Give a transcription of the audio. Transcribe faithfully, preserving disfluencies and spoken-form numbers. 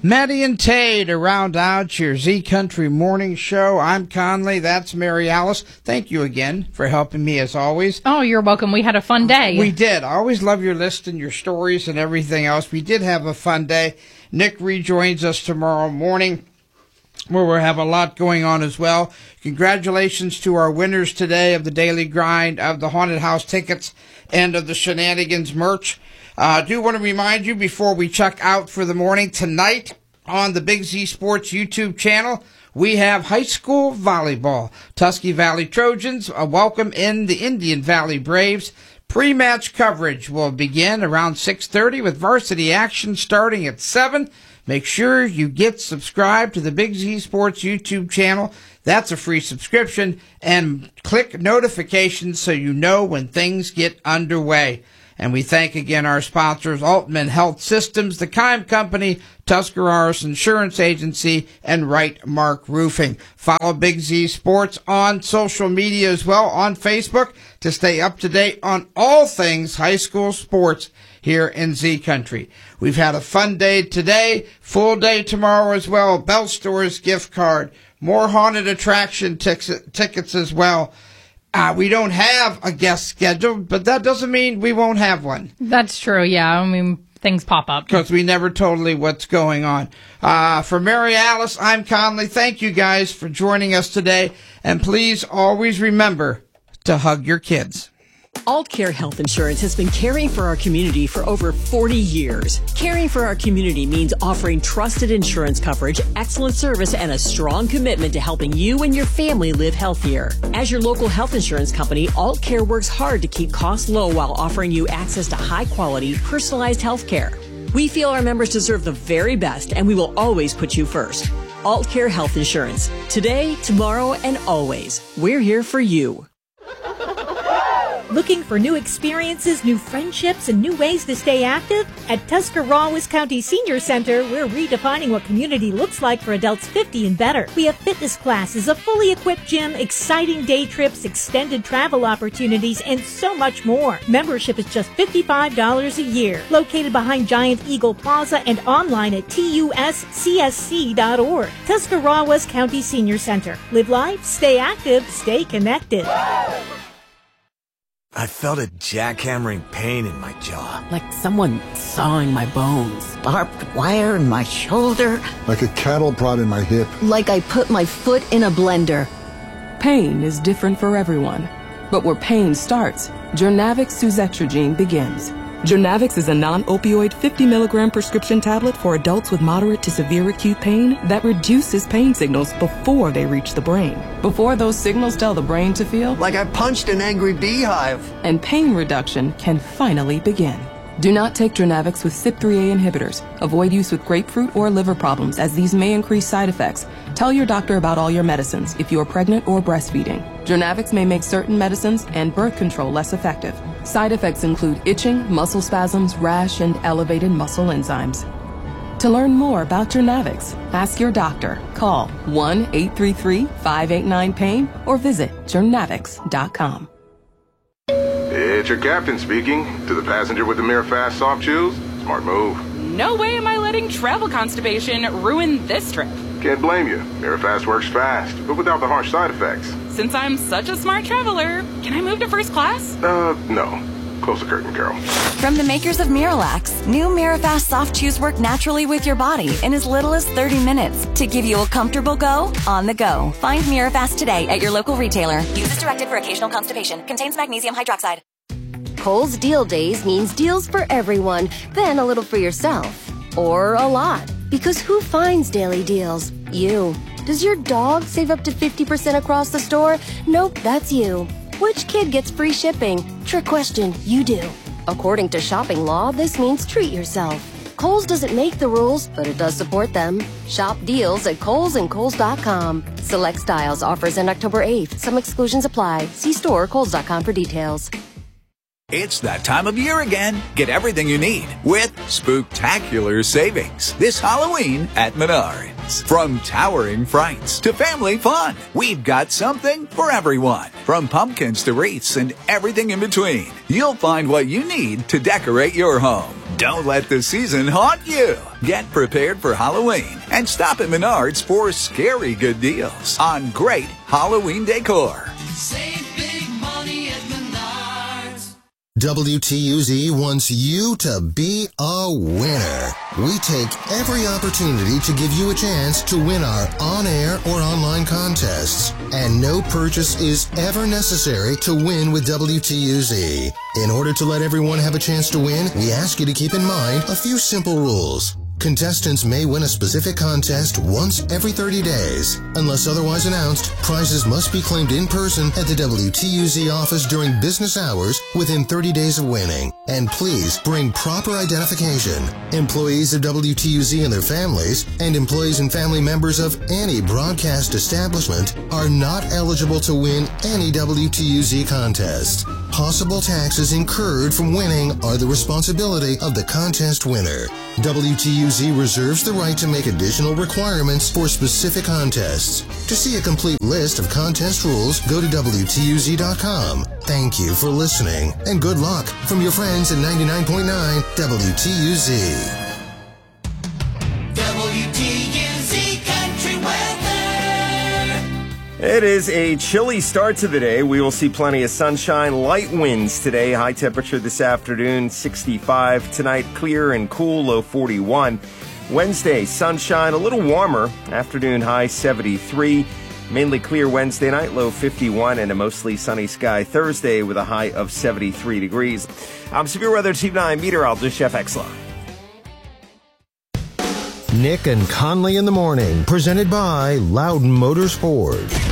Maddie and Tay to round out your Z Country Morning Show. I'm Conley. That's Mary Alice. Thank you again for helping me as always. Oh, you're welcome. We had a fun day. We did. I always love your list and your stories and everything else. We did have a fun day. Nick rejoins us tomorrow morning, where we'll have a lot going on as well. Congratulations to our winners today of the Daily Grind, of the Haunted House tickets, and of the Shenanigans merch. I uh, do want to remind you before we check out for the morning, tonight on the Big Z Sports YouTube channel, we have high school volleyball. Tusky Valley Trojans uh, welcome in the Indian Valley Braves. Pre-match coverage will begin around six thirty with varsity action starting at seven. Make sure you get subscribed to the Big Z Sports YouTube channel. That's a free subscription. And click notifications so you know when things get underway. And we thank again our sponsors, Altman Health Systems, the Kime Company, Tuscarawas Insurance Agency, and Wright Mark Roofing. Follow Big Z Sports on social media as well, on Facebook, to stay up to date on all things high school sports here in Z Country. We've had a fun day today, full day tomorrow as well. Bell Stores gift card, more haunted attraction tic- tickets as well. Uh, we don't have a guest scheduled, but that doesn't mean we won't have one. That's true, yeah. I mean, things pop up. Because we never totally what's going on. Uh, for Mary Alice, I'm Conley. Thank you guys for joining us today. And please always remember to hug your kids. AltCare Health Insurance has been caring for our community for over forty years. Caring for our community means offering trusted insurance coverage, excellent service, and a strong commitment to helping you and your family live healthier. As your local health insurance company, AltCare works hard to keep costs low while offering you access to high-quality, personalized health care. We feel our members deserve the very best, and we will always put you first. AltCare Health Insurance. Today, tomorrow, and always. We're here for you. Looking for new experiences, new friendships, and new ways to stay active? At Tuscarawas County Senior Center, we're redefining what community looks like for adults fifty and better. We have fitness classes, a fully equipped gym, exciting day trips, extended travel opportunities, and so much more. Membership is just fifty-five dollars a year. Located behind Giant Eagle Plaza and online at T U S C S C dot org. Tuscarawas County Senior Center. Live life, stay active, stay connected. I felt a jackhammering pain in my jaw. Like someone sawing my bones. Barbed wire in my shoulder. Like a cattle prod in my hip. Like I put my foot in a blender. Pain is different for everyone. But where pain starts, Jurnavix suzetrigine begins. Jurnavix is a non-opioid fifty milligram prescription tablet for adults with moderate to severe acute pain that reduces pain signals before they reach the brain. Before those signals tell the brain to feel like I punched an angry beehive. And pain reduction can finally begin. Do not take Jurnavix with C Y P three A inhibitors. Avoid use with grapefruit or liver problems, as these may increase side effects. Tell your doctor about all your medicines if you are pregnant or breastfeeding. Jurnavix may make certain medicines and birth control less effective. Side effects include itching, muscle spasms, rash, and elevated muscle enzymes. To learn more about Jurnavix, ask your doctor. Call one eight three three, five eight nine, pain or visit jurnavix dot com. It's your captain speaking. To the passenger with the Mirafast soft chews, smart move. No way am I letting travel constipation ruin this trip. Can't blame you. Mirafast works fast, but without the harsh side effects. Since I'm such a smart traveler, can I move to first class? Uh, no. Close the curtain, Carol. From the makers of Miralax, new Mirafast soft chews work naturally with your body in as little as thirty minutes to give you a comfortable go on the go. Find Mirafast today at your local retailer. Use as directed for occasional constipation. Contains magnesium hydroxide. Kohl's Deal Days means deals for everyone, then a little for yourself. Or a lot. Because who finds daily deals? You. Does your dog save up to fifty percent across the store? Nope, that's you. Which kid gets free shipping? Trick question, you do. According to shopping law, this means treat yourself. Kohl's doesn't make the rules, but it does support them. Shop deals at Kohl's and Kohl's dot com. Select styles offers end October eighth. Some exclusions apply. See store or Kohl's dot com for details. It's that time of year again. Get everything you need with spooktacular savings this Halloween at Menards. From towering frights to family fun, we've got something for everyone. From pumpkins to wreaths and everything in between, you'll find what you need to decorate your home. Don't let the season haunt you. Get prepared for Halloween and stop at Menards for scary good deals on great Halloween decor. Save big money at Menards. W T U Z wants you to be a winner. We take every opportunity to give you a chance to win our on-air or online contests. And no purchase is ever necessary to win with W T U Z. In order to let everyone have a chance to win, we ask you to keep in mind a few simple rules. Contestants may win a specific contest once every thirty days. Unless otherwise announced, prizes must be claimed in person at the W T U Z office during business hours within thirty days of winning. And please bring proper identification. Employees of W T U Z and their families, and employees and family members of any broadcast establishment are not eligible to win any W T U Z contest. Possible taxes incurred from winning are the responsibility of the contest winner. W T U Z reserves the right to make additional requirements for specific contests. To see a complete list of contest rules, go to W T U Z dot com. Thank you for listening, and good luck from your friends at ninety-nine point nine W T U Z. W T U Z Country Weather. It is a chilly start to the day. We will see plenty of sunshine, light winds today. High temperature this afternoon, sixty-five. Tonight, clear and cool, low forty-one. Wednesday, sunshine, a little warmer. Afternoon high, seventy-three. Mainly clear Wednesday night, low fifty-one, and a mostly sunny sky Thursday with a high of seventy-three degrees. I'm Severe Weather Team nine meteorologist Jeff Exler. Nick and Conley in the morning, presented by Loudon Motors Ford.